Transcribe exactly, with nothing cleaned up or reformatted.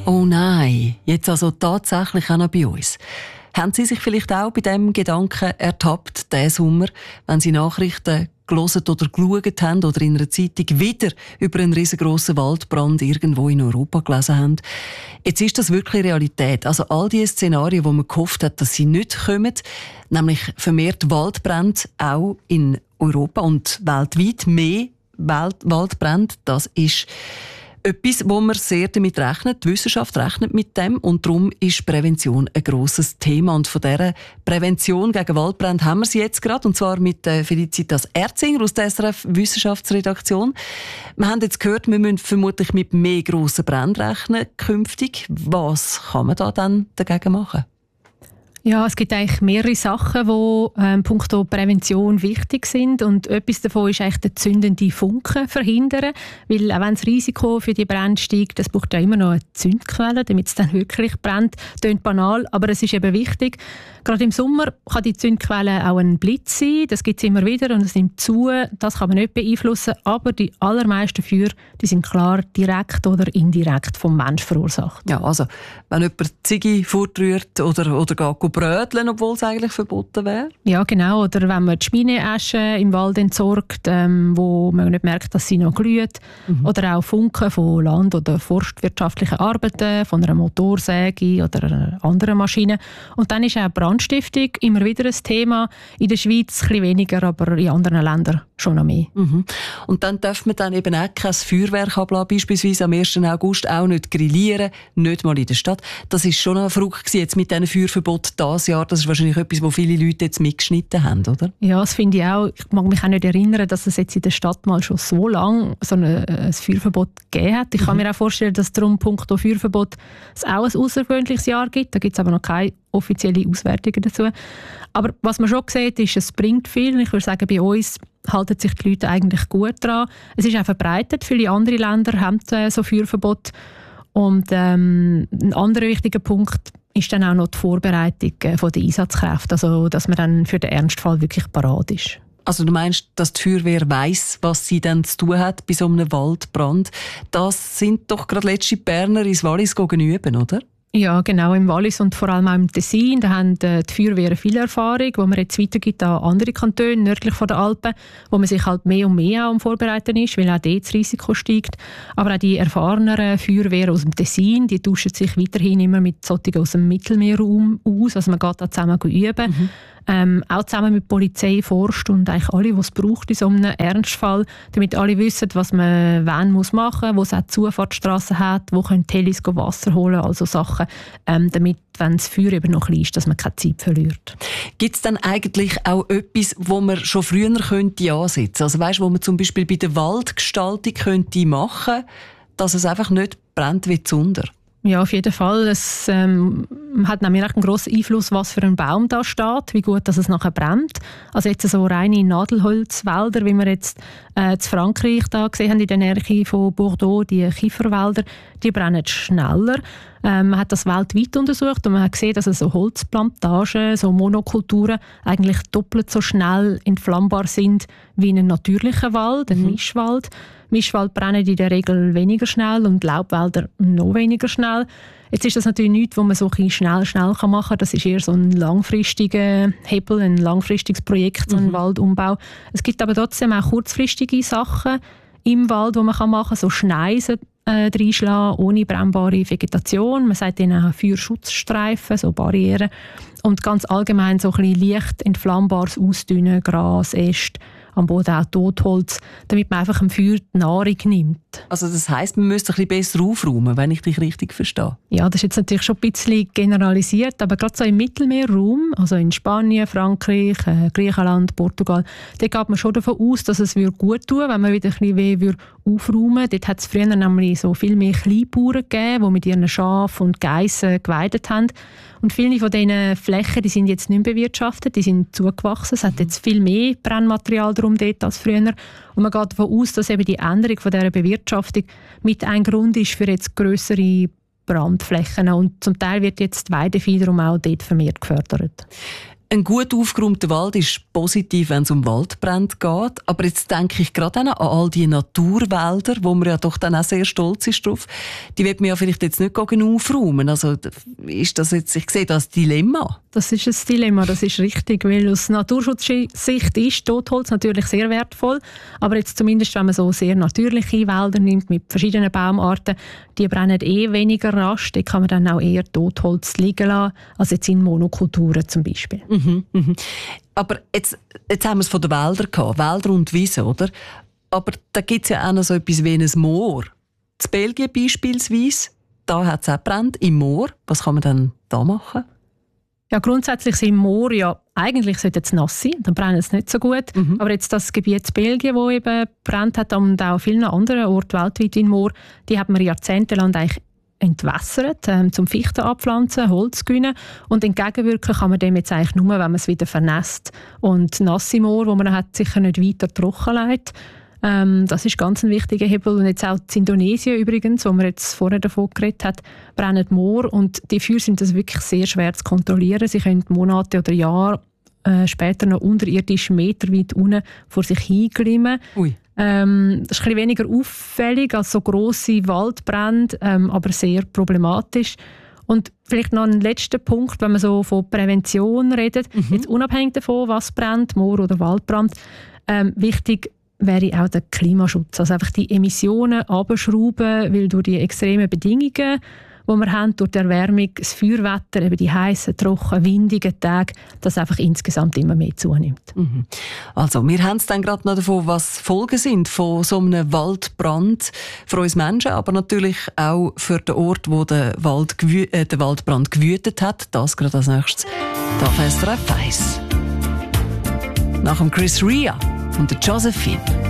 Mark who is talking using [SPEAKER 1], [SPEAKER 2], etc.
[SPEAKER 1] Oh nein, jetzt also tatsächlich auch noch bei uns. Haben Sie sich vielleicht auch bei diesem Gedanken ertappt, diesen Sommer, wenn Sie Nachrichten gelesen oder geschaut haben oder in einer Zeitung wieder über einen riesengroßen Waldbrand irgendwo in Europa gelesen haben? Jetzt ist das wirklich Realität. Also all die Szenarien, wo man gehofft hat, dass sie nicht kommen, nämlich vermehrt Waldbrände auch in Europa und weltweit mehr Wald- Waldbrände, das ist etwas, wo man sehr damit rechnet. Die Wissenschaft rechnet mit dem und darum ist Prävention ein grosses Thema. Und von dieser Prävention gegen Waldbrände haben wir sie jetzt gerade, und zwar mit Felicitas Erzinger aus der S R F Wissenschaftsredaktion. Wir haben jetzt gehört, wir müssen vermutlich mit mehr grossen Bränden rechnen künftig. Was kann man da dann dagegen machen?
[SPEAKER 2] Ja, es gibt eigentlich mehrere Sachen, die ähm, punkto Prävention wichtig sind, und etwas davon ist eigentlich den zündenden Funken verhindern, weil auch wenn das Risiko für die Brände steigt, es braucht ja immer noch eine Zündquelle, damit es dann wirklich brennt. Das klingt banal, aber es ist eben wichtig. Gerade im Sommer kann die Zündquelle auch ein Blitz sein, das gibt es immer wieder und es nimmt zu, das kann man nicht beeinflussen, aber die allermeisten Feuer, die sind klar direkt oder indirekt vom Mensch verursacht.
[SPEAKER 1] Ja, also wenn jemand die Ziege fortrührt oder, oder geht bröteln, obwohl es eigentlich verboten wäre?
[SPEAKER 2] Ja, genau. Oder wenn man die Schmineasche im Wald entsorgt, ähm, wo man nicht merkt, dass sie noch glüht. Mhm. Oder auch Funken von land- oder forstwirtschaftlichen Arbeiten, von einer Motorsäge oder einer anderen Maschine. Und dann ist auch Brandstiftung immer wieder ein Thema. In der Schweiz ein bisschen weniger, aber in anderen Ländern schon noch mehr.
[SPEAKER 1] Mhm. Und dann darf man dann eben auch kein Feuerwerk ablassen, beispielsweise am ersten August auch nicht grillieren, nicht mal in der Stadt. Das ist schon eine Frucht jetzt mit diesen Feuerverboten dieses Jahr. Das ist wahrscheinlich etwas, wo viele Leute jetzt mitgeschnitten haben, oder?
[SPEAKER 2] Ja, das finde ich auch. Ich mag mich auch nicht erinnern, dass es jetzt in der Stadt mal schon so lange so ein, ein Feuerverbot gegeben hat. Ich mhm. kann mir auch vorstellen, dass darum punkto Feuerverbot es auch ein außergewöhnliches Jahr gibt. Da gibt es aber noch keine offizielle Auswertungen dazu. Aber was man schon sieht, ist, es bringt viel. Ich würde sagen, bei uns halten sich die Leute eigentlich gut dran. Es ist auch verbreitet. Viele andere Länder haben so Feuerverbot. Und ähm, ein anderer wichtiger Punkt ist dann auch noch die Vorbereitung der Einsatzkräfte, also dass man dann für den Ernstfall wirklich parat ist.
[SPEAKER 1] Also du meinst, dass die Feuerwehr weiss, was sie dann zu tun hat bei so einem Waldbrand. Das sind doch gerade letzte Berner ins Wallis üben, oder?
[SPEAKER 2] Ja, genau, im Wallis und vor allem auch im Tessin. Da haben die Feuerwehren viel Erfahrung, die man jetzt weitergibt an andere Kantone nördlich von den Alpen, wo man sich halt mehr und mehr am Vorbereiten ist, weil auch dort das Risiko steigt. Aber auch die erfahreneren Feuerwehren aus dem Tessin, die tauschen sich weiterhin immer mit solchen aus dem Mittelmeerraum aus. Also man geht da zusammen üben. Mhm. Ähm, auch zusammen mit Polizei, Forst und eigentlich alle, die es braucht in so einem Ernstfall, damit alle wissen, was man wann muss machen muss, wo es auch Zufahrtsstrassen hat, wo können die Helis Wasser holen, also Sachen, ähm, damit, wenn das Feuer eben noch klein ist, dass man keine Zeit verliert.
[SPEAKER 1] Gibt es dann eigentlich auch etwas, wo man schon früher könnte ansetzen? Also weißt, wo man zum Beispiel bei der Waldgestaltung könnte machen, dass es einfach nicht brennt wie Zunder?
[SPEAKER 2] Ja, auf jeden Fall. Es ähm, hat nämlich einen grossen Einfluss, was für ein Baum da steht, wie gut dass es nachher brennt. Also jetzt so reine Nadelholzwälder, wie wir jetzt äh, in Frankreich da gesehen haben, in der Nähe von Bordeaux, die Kieferwälder, die brennen schneller. Ähm, man hat das weltweit untersucht und man hat gesehen, dass so Holzplantagen, so Monokulturen eigentlich doppelt so schnell entflammbar sind wie in einem natürlichen Wald, ein mhm. Mischwald. Mischwald brennen in der Regel weniger schnell und Laubwälder noch weniger schnell. Jetzt ist das natürlich nichts, was man so ein schnell, schnell machen kann. Das ist eher so ein langfristiger Hebel, ein langfristiges Projekt, so ein mhm. Waldumbau. Es gibt aber trotzdem auch kurzfristige Sachen im Wald, die man machen kann, so Schneisen äh, reinschlagen, ohne brennbare Vegetation. Man sagt ihnen auch Feuerschutzstreifen, so Barrieren. Und ganz allgemein so ein bisschen leicht entflammbares Ausdünnen, Gras, Äste, am Boden auch Totholz, damit man einfach dem Feuer die Nahrung nimmt. Also das heisst, man müsste ein bisschen besser aufräumen, wenn ich dich richtig verstehe? Ja, das ist jetzt natürlich schon ein bisschen generalisiert, aber gerade so im Mittelmeerraum, also in Spanien, Frankreich, äh, Griechenland, Portugal, da geht man schon davon aus, dass es gut tun würde, wenn man wieder ein bisschen weh aufräumen würde. Dort hat es früher nämlich so viel mehr Kleinbauern gegeben, die mit ihren Schafen und Geissen geweidet haben. Und viele von diesen Flächen, die sind jetzt nicht mehr bewirtschaftet, die sind zugewachsen. Es hat jetzt viel mehr Brennmaterial drum dort als früher. Und man geht davon aus, dass eben die Änderung von dieser Bewirtschaftung mit ein Grund ist für jetzt grössere Brandflächen. Und zum Teil wird jetzt die Weidevieh darum auch dort vermehrt gefördert.
[SPEAKER 1] Ein gut aufgeräumter Wald ist positiv, wenn es um Waldbrände geht. Aber jetzt denke ich gerade an all die Naturwälder, wo man ja doch dann auch sehr stolz ist drauf. Die wird man ja vielleicht jetzt nicht genau aufräumen. Also ist das jetzt, ich sehe das Dilemma.
[SPEAKER 2] Das ist ein Dilemma, das ist richtig, weil aus Naturschutzsicht ist Totholz natürlich sehr wertvoll, aber jetzt zumindest, wenn man so sehr natürliche Wälder nimmt mit verschiedenen Baumarten, die brennen eh weniger rasch, da kann man dann auch eher Totholz liegen lassen, als jetzt in Monokulturen zum Beispiel.
[SPEAKER 1] Mhm, mhm. Aber jetzt, jetzt haben wir es von den Wäldern gehabt, Wälder und Wiesen, oder? Aber da gibt es ja auch noch so etwas wie ein Moor. In Belgien beispielsweise, da hat es auch gebrannt, im Moor. Was kann man dann da machen?
[SPEAKER 2] Ja, grundsätzlich sind Moor ja, eigentlich sollte es nass sein, dann brennen es nicht so gut. Mhm. Aber jetzt das Gebiet in Belgien, das eben brennt hat, und auch vielen anderen Orten weltweit in Moor, die hat man jahrzehntelang eigentlich entwässert, ähm, zum Fichten abpflanzen, Holz gewinnen. Und entgegenwirken kann man dem jetzt eigentlich nur, wenn man es wieder vernässt. Und nasse Moor, wo man hat, sicher nicht weiter trocken lässt. Ähm, das ist ganz ein wichtiger Hebel. Und jetzt auch in Indonesien übrigens, wo man jetzt vorher davon geredet hat, brennen Moor. Und die Feuer sind das wirklich sehr schwer zu kontrollieren. Sie können Monate oder Jahre äh, später noch unterirdisch meterweit unten vor sich hinglimmen.
[SPEAKER 1] Ui.
[SPEAKER 2] Ähm, das ist ein bisschen weniger auffällig als so grosse Waldbrände, ähm, aber sehr problematisch. Und vielleicht noch ein letzter Punkt, wenn man so von Prävention redet, mhm. jetzt unabhängig davon, was brennt, Moor- oder Waldbrand, ähm, wichtig wäre auch der Klimaschutz. Also einfach die Emissionen runterschrauben, weil durch die extremen Bedingungen, die wir haben, durch die Erwärmung, das Feuerwetter, eben die heißen, trocken, windigen Tage, das einfach insgesamt immer mehr zunimmt. Mhm.
[SPEAKER 1] Also, wir haben es dann gerade noch davon, was Folgen sind von so einem Waldbrand für uns Menschen, aber natürlich auch für den Ort, wo der, Wald gewü- äh, der Waldbrand gewütet hat. Das gerade als nächstes. Da fährst du auf eins. Nach dem Chris Rea und der Josephine.